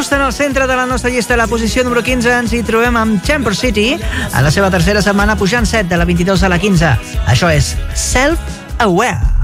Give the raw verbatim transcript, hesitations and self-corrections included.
Just en el centre de la nostra llista, a la posició número quinze, ens hi trobem amb Chamber City, en la seva tercera setmana pujant set, de la vint-i-dos a la quinze. Això és Self-Aware.